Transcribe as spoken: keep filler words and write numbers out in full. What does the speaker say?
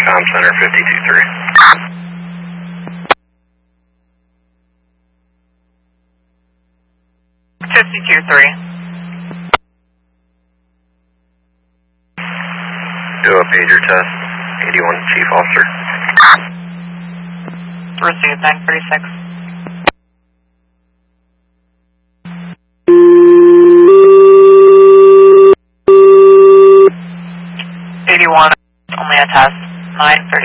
Com Center fifty-two three. fifty-two three. Do a pager test, eighty-one Chief Officer. Received nine thirty-six. eighty-one, only a test, nine thirty-six.